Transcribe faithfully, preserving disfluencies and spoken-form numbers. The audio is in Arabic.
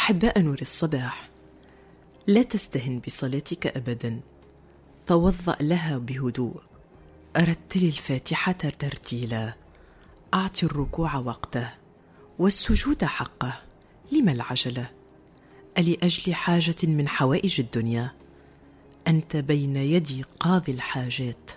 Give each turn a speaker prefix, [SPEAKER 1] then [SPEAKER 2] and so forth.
[SPEAKER 1] أحباء نور الصباح، لا تستهن بصلاتك أبدا، توضأ لها بهدوء، رتل الفاتحة ترتيلا، أعط الركوع وقته والسجود حقه. لما العجلة؟ ألأجل حاجة من حوائج الدنيا؟ أنت بين يدي قاضي الحاجات،